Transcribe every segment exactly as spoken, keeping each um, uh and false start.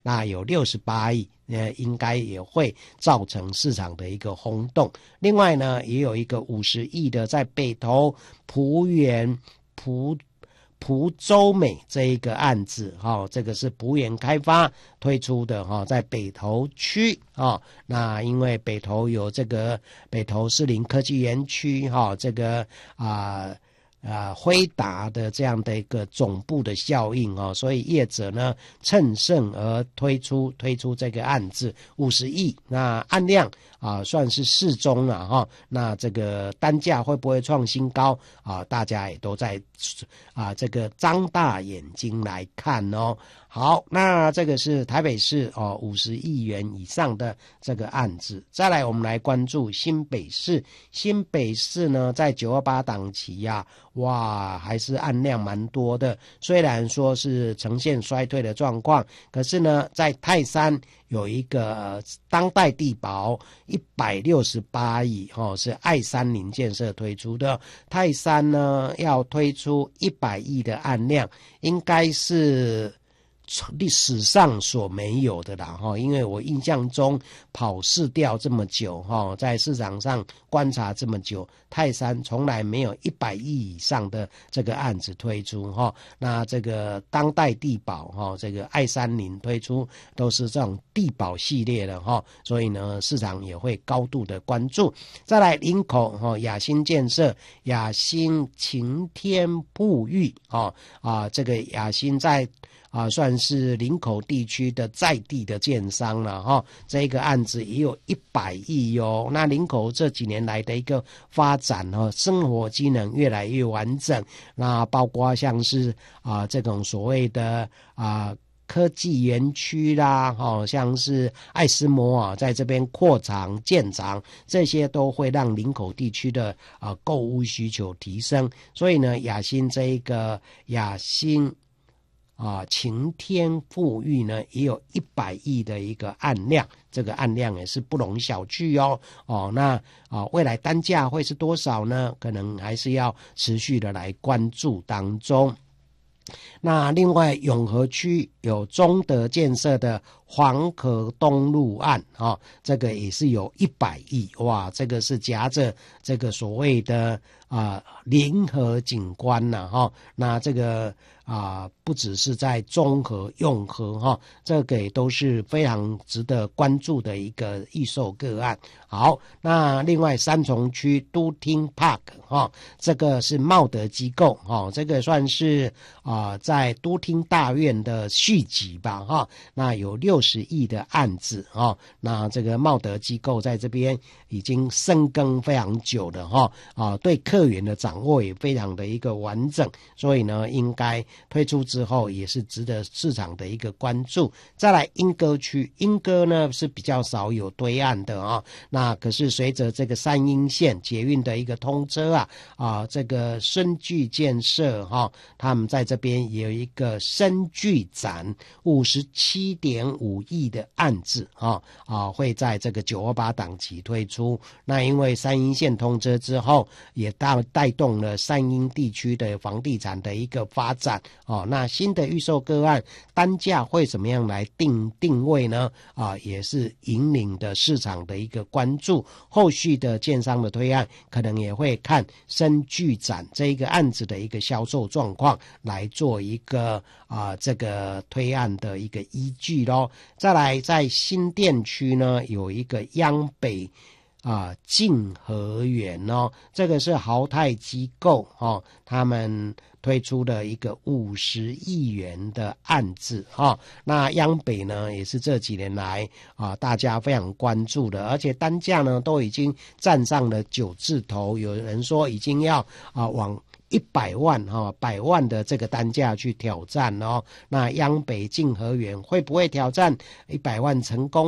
那有六十八亿，呃，应该也会造成市场的一个轰动。另外呢，也有一个五十亿的在北投璞园璞蒲洲美这一个案子，哦，这个是璞园开发推出的，哦，在北投区，哦，那因为北投有这个北投士林科技园区，哦，这个啊。啊，辉达的这样的一个总部的效应哦，所以业者呢趁胜而推出推出这个案子五十亿，那案量啊算是适中了哈、哦。那这个单价会不会创新高啊？大家也都在啊这个张大眼睛来看哦。好，那这个是台北市哦五十亿元以上的这个案子。再来，我们来关注新北市。新北市呢，在九二八档期呀、啊，哇，还是案量蛮多的。虽然说是呈现衰退的状况，可是呢，在泰山有一个、呃、当代地堡一百六十八亿哦，是爱山林建设推出的。泰山呢要推出一百亿的案量，应该是历史上所没有的啦哈，因为我印象中跑市调这么久哈，在市场上观察这么久，泰山从来没有一百亿以上的这个案子推出哈。那这个当代地堡哈，这个爱山林推出都是这种地堡系列的哈，所以呢市场也会高度的关注。再来林口哈，雅新建设雅新晴天沐浴啊啊，这个雅新在啊，算是林口地区的在地的建商了哈，这个案子也有一百亿哟。那林口这几年来的一个发展哈，生活机能越来越完整，那包括像是啊这种所谓的啊科技园区啦，哈，像是爱斯摩啊在这边扩厂建厂，这些都会让林口地区的啊购物需求提升。所以呢，雅新这一个雅新啊，晴天富裕呢也有一百亿的一个案量，这个案量也是不容小觑哦。哦，那啊，未来单价会是多少呢？可能还是要持续的来关注当中。那另外永和区有中德建设的黄河东路案啊、哦，这个也是有一百亿哇，这个是夹着这个所谓的啊临河景观呐、啊、哈、哦，那这个啊不只是在中和永和哈、哦，这个也都是非常值得关注的一个预售个案。好，那另外三重区都厅 Park 哈、哦，这个是茂德机构哈、哦，这个算是啊、呃、在都厅大院的续集吧哈、哦，那有六十亿的案子哈、哦，那这个茂德机构在这边已经深耕非常久了哈、哦、啊，对客源的掌握也非常的一个完整，所以呢，应该推出之后也是值得市场的一个关注。再来莺歌区，莺歌呢是比较少有堆案的啊、哦，那可是随着这个三鶯线捷运的一个通车啊啊，这个深具建设哈、哦，他们在这边也有一个深具展五十七点五亿的案子啊啊，会在这个九二八档期推出。那因为三鶯线通车之后，也带带动了三鶯地区的房地产的一个发展哦。那新的预售个案单价会怎么样来定定位呢？啊，也是引领的市场的一个关注。后续的建商的推案，可能也会看深具展这一个案子的一个销售状况来做一个啊这个推案的一个依据咯。再来，在新店区呢，有一个央北啊静和园哦，这个是豪泰机构哦，他们推出的一个五十亿元的案子哈、哦。那央北呢，也是这几年来啊大家非常关注的，而且单价呢都已经站上了九字头，有人说已经要啊往一百万哈、哦、百万的这个单价去挑战哦。那央北静和园会不会挑战一百万成功呢？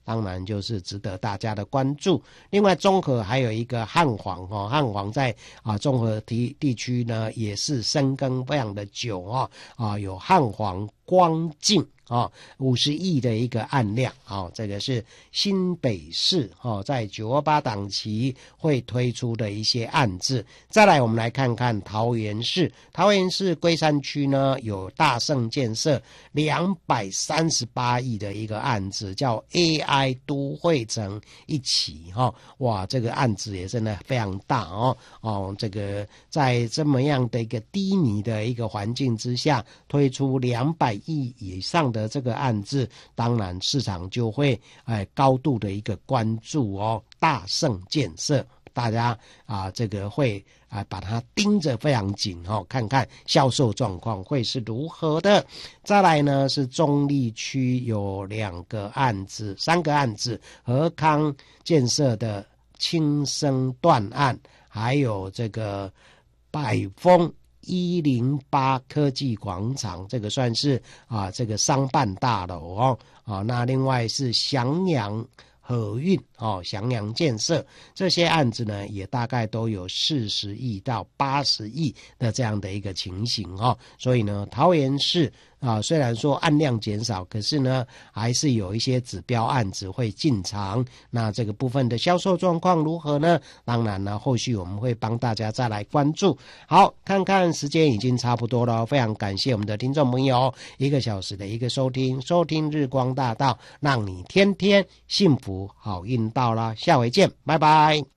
当然就是值得大家的关注。另外中和还有一个汉皇哦，汉皇在啊中和地地区呢也是深耕非常的久哦，啊有汉皇光镜啊，五十亿的一个案量啊，这个是新北市哦，在九二八档期会推出的一些案子。再来，我们来看看桃园市，桃园市龟山区呢有大盛建设两百三十八亿的一个案子，叫 A I 都会城一起哈、哦，哇，这个案子也真的非常大哦哦，这个在这么样的一个低迷的一个环境之下，推出两百亿以上的这个案子，当然市场就会哎高度的一个关注哦。大盛建设，大家啊这个会啊把它盯着非常紧哦，看看销售状况会是如何的。再来呢是中坜区有两个案子，三个案子，和康建设的轻生段案，还有这个百丰一零八科技广场，这个算是啊这个商办大楼哦啊，那另外是翔阳和运哦，翔阳建设这些案子呢，也大概都有四十亿到八十亿的这样的一个情形哦。所以呢，桃园市啊，虽然说案量减少，可是呢，还是有一些指标案子会进场。那这个部分的销售状况如何呢？当然呢，后续我们会帮大家再来关注。好，看看时间已经差不多了，非常感谢我们的听众朋友一个小时的一个收听，收听日光大道，让你天天幸福好运到啦，下回见，拜拜。